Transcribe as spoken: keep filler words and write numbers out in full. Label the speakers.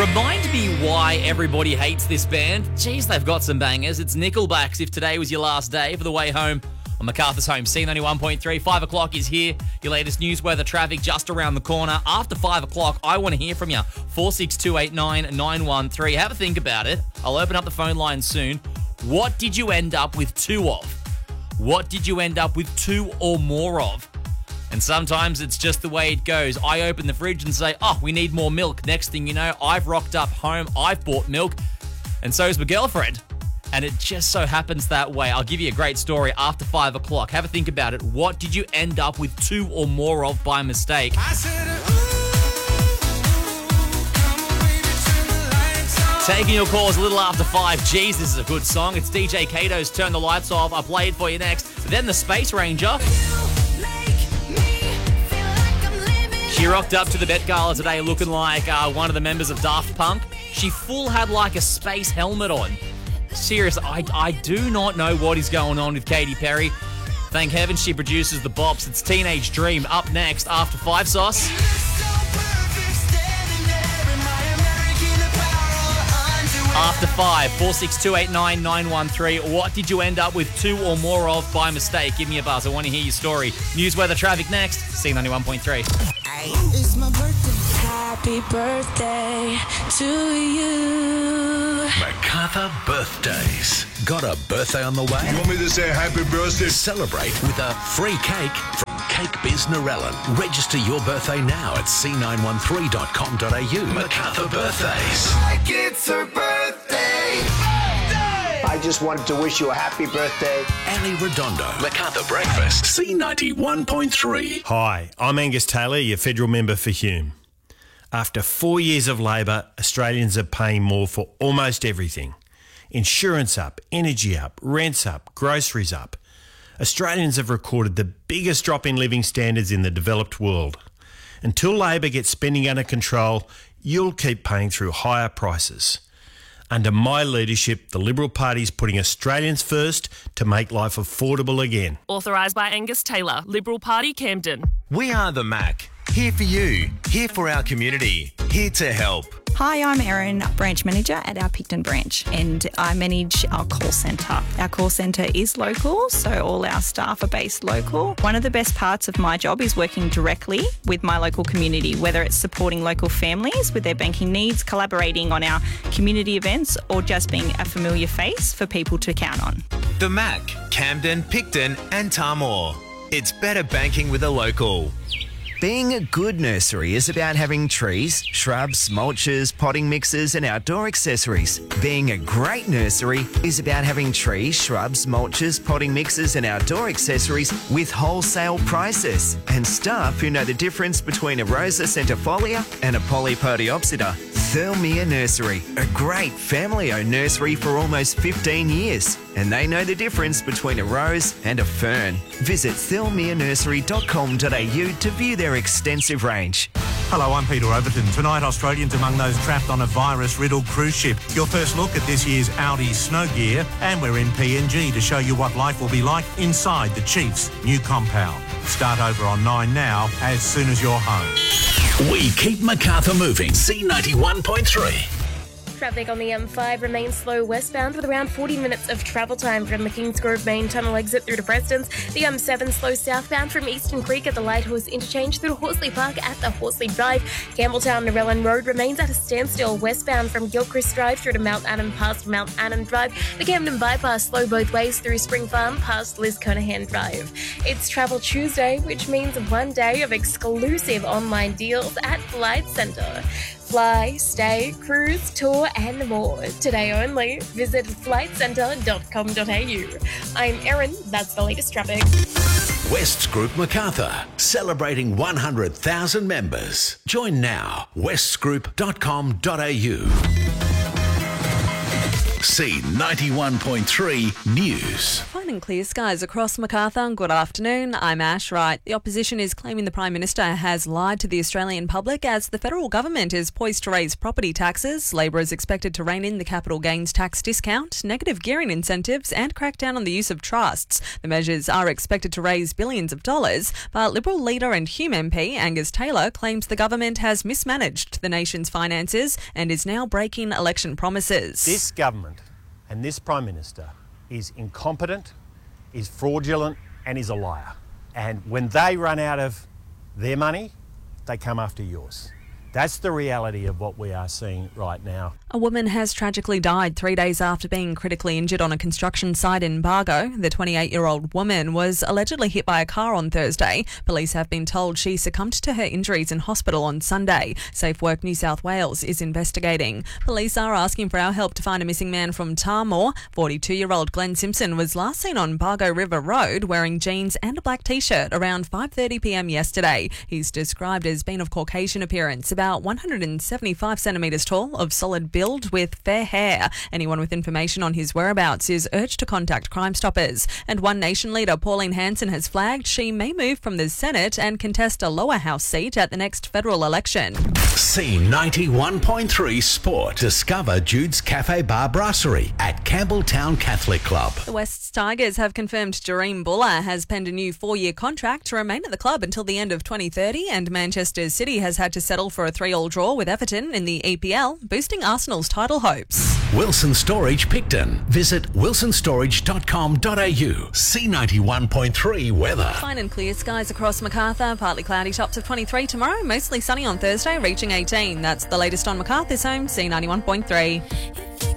Speaker 1: Remind me why everybody hates this band. Jeez, they've got some bangers. It's Nickelback's If Today Was Your Last Day for the way home on MacArthur's Home. C ninety-one point three, five o'clock is here. Your latest news, weather, traffic just around the corner. After five o'clock, I want to hear from you. four six two eight nine nine one three. Have a think about it. I'll open up the phone line soon. What did you end up with two of? What did you end up with two or more of? And sometimes it's just the way it goes. I open the fridge and say, oh, we need more milk. Next thing you know, I've rocked up home, I've bought milk, and so's my girlfriend. And it just so happens that way. I'll give you a great story after five o'clock. Have a think about it. What did you end up with two or more of by mistake? Taking your calls a little after five. Jeez, this is a good song. It's D J Kato's Turn the Lights Off. I'll play it for you next. Then the Space Ranger. She rocked up to the Met Gala today looking like uh, one of the members of Daft Punk. She full had like a space helmet on. Seriously, I, I do not know what is going on with Katy Perry. Thank heaven she produces the bops. It's Teenage Dream up next after Five Sauce. After five, four six two eight nine nine one three. What did you end up with two or more of by mistake? Give me a buzz. I want to hear your story. News, weather, traffic next. C ninety-one point three.
Speaker 2: It's my birthday. Happy birthday to you.
Speaker 3: MacArthur birthdays. Got a birthday on the way?
Speaker 4: You want me to say happy birthday?
Speaker 3: Celebrate with a free cake from Cake Biz Narellan. Register your birthday now at c nine one three dot com dot a u. MacArthur birthdays.
Speaker 4: Like it's her birthday. Birthday!
Speaker 5: I just wanted to wish you a happy birthday.
Speaker 3: Ali Redondo. MacArthur Breakfast. C ninety-one point three.
Speaker 6: Hi, I'm Angus Taylor, your federal member for Hume. After four years of Labor, Australians are paying more for almost everything. Insurance up, energy up, rents up, groceries up. Australians have recorded the biggest drop in living standards in the developed world. Until Labor gets spending under control, you'll keep paying through higher prices. Under my leadership, the Liberal Party is putting Australians first to make life affordable again.
Speaker 7: Authorised by Angus Taylor, Liberal Party, Camden.
Speaker 8: We are the Mac. Here for you, here for our community, here to help.
Speaker 9: Hi, I'm Erin, branch manager at our Picton branch, and I manage our call centre. Our call centre is local, so all our staff are based local. One of the best parts of my job is working directly with my local community, whether it's supporting local families with their banking needs, collaborating on our community events, or just being a familiar face for people to count on.
Speaker 8: The Mac, Camden, Picton and Tamor. It's better banking with a local.
Speaker 10: Being a good nursery is about having trees, shrubs, mulches, potting mixes and outdoor accessories. Being a great nursery is about having trees, shrubs, mulches, potting mixes and outdoor accessories with wholesale prices and staff who know the difference between a Rosa centifolia and a Polypodiopsida. Thirlmere Nursery, a great family-owned nursery for almost fifteen years. And they know the difference between a rose and a fern. Visit thirlmere nursery dot com dot a u to view their extensive range.
Speaker 11: Hello, I'm Peter Overton. Tonight, Australians among those trapped on a virus-riddled cruise ship. Your first look at this year's Audi Snow Gear, and we're in P N G to show you what life will be like inside the Chiefs' new compound. Start over on Nine now, as soon as you're home.
Speaker 3: We keep MacArthur moving. C ninety-one point three.
Speaker 12: Traffic on the M five remains slow westbound with around forty minutes of travel time from the Kingsgrove main tunnel exit through to Preston's. The M seven slow southbound from Eastern Creek at the Lighthorse interchange through to Horsley Park at the Horsley Drive. Campbelltown Narellan Road remains at a standstill westbound from Gilchrist Drive through to Mount Adam past Mount Adam Drive. The Camden Bypass slow both ways through Spring Farm past Liz Conahan Drive. It's Travel Tuesday, which means one day of exclusive online deals at Flight Centre. Fly, stay, cruise, tour and more. Today only. Visit flight centre dot com dot a u. I'm Erin. That's the latest traffic.
Speaker 3: Wests Group MacArthur, celebrating one hundred thousand members. Join now. wests group dot com dot a u. C ninety-one point three News.
Speaker 13: Fine and clear skies across Macarthur. Good afternoon. I'm Ash Wright. The opposition is claiming the Prime Minister has lied to the Australian public as the federal government is poised to raise property taxes. Labor is expected to rein in the capital gains tax discount, negative gearing incentives and crack down on the use of trusts. The measures are expected to raise billions of dollars, but Liberal leader and Hume M P Angus Taylor claims the government has mismanaged the nation's finances and is now breaking election promises.
Speaker 6: This government and this Prime Minister is incompetent, is fraudulent and is a liar. And when they run out of their money, they come after yours. That's the reality of what we are seeing right now.
Speaker 13: A woman has tragically died three days after being critically injured on a construction site in Bargo. The twenty-eight-year-old woman was allegedly hit by a car on Thursday. Police have been told she succumbed to her injuries in hospital on Sunday. Safe Work New South Wales is investigating. Police are asking for our help to find a missing man from Tarmore. forty-two-year-old Glenn Simpson was last seen on Bargo River Road wearing jeans and a black T-shirt around five thirty p m yesterday. He's described as being of Caucasian appearance, about one hundred seventy-five centimetres tall, of solid build with fair hair. Anyone with information on his whereabouts is urged to contact Crime Stoppers. And One Nation leader Pauline Hanson has flagged she may move from the Senate and contest a lower house seat at the next federal election.
Speaker 3: C ninety-one point three Sport. Discover Jude's Cafe Bar Brasserie at Campbelltown Catholic Club.
Speaker 13: The Wests Tigers have confirmed Jareem Buller has penned a new four-year contract to remain at the club until the end of twenty thirty, and Manchester City has had to settle for a three-all draw with Everton in the E P L, boosting Arsenal's title hopes.
Speaker 3: Wilson Storage Picton. Visit wilson storage dot com dot a u. C ninety-one point three weather.
Speaker 13: Fine and clear skies across Macarthur, partly cloudy, tops of twenty-three tomorrow, mostly sunny on Thursday, reaching eighteen. That's the latest on Macarthur's home, C ninety-one point three.